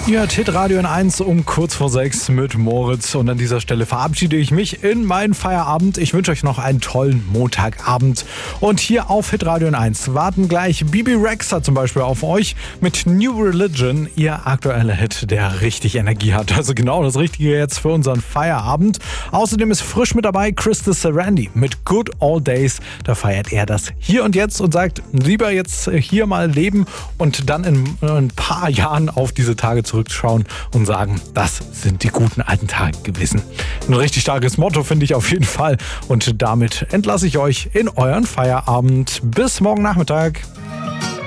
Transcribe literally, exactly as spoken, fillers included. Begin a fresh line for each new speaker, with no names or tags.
Ihr hört Hitradio in eins um kurz vor sechs mit Moritz und an dieser Stelle verabschiede ich mich in meinen Feierabend. Ich wünsche euch noch einen tollen Montagabend und hier auf Hitradio in eins warten gleich Bibi Rexha zum Beispiel auf euch mit New Religion, ihr aktueller Hit, der richtig Energie hat. Also genau das Richtige jetzt für unseren Feierabend. Außerdem ist frisch mit dabei Crystal Sarandon mit Good Old Days. Da feiert er das hier und jetzt und sagt, lieber jetzt hier mal leben und dann in ein paar Jahren auf diese Tage zurück zurückschauen und sagen, das sind die guten alten Tage gewesen. Ein richtig starkes Motto finde ich auf jeden Fall und damit entlasse ich euch in euren Feierabend. Bis morgen Nachmittag.